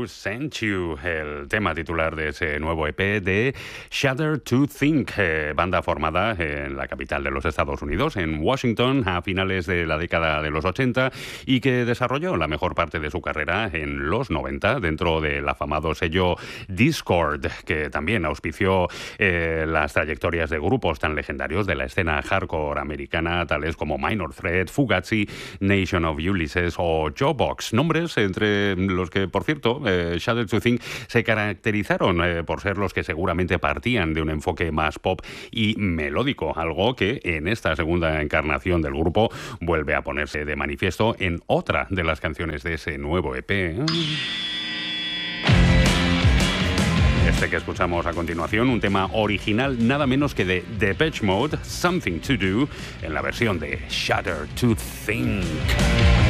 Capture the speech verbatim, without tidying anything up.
Who Sent You, el tema titular de ese nuevo E P de Shudder to Think, eh, banda formada en la capital de los Estados Unidos, en Washington, a finales de la década de los ochenta, y que desarrolló la mejor parte de su carrera en los noventa dentro del afamado sello Dischord, que también auspició eh, las trayectorias de grupos tan legendarios de la escena hardcore americana, tales como Minor Threat, Fugazi, Nation of Ulysses o Jawbox, nombres entre los que, por cierto, eh, Shudder to Think se caracterizaron eh, por ser los que seguramente partían de un enfoque más pop y melódico, algo que en esta segunda encarnación del grupo vuelve a ponerse de manifiesto en otra de las canciones de ese nuevo E P. Este que escuchamos a continuación, un tema original nada menos que de Depeche Mode, Something to Do, en la versión de Shudder to Think.